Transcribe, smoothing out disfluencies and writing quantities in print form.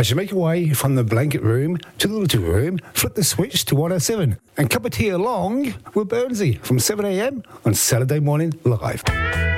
As you make your way from the blanket room to the little room, flip the switch to 107 and cup of tea along with Burnsy from 7am on Saturday Morning Live.